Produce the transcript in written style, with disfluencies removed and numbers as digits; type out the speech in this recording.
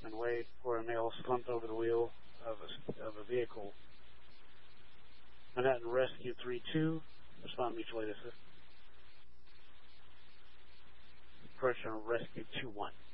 and wait for a male slumped over the wheel of a vehicle. Manhattan Rescue 3-2, respond mutually assist. Approach on Rescue 2-1.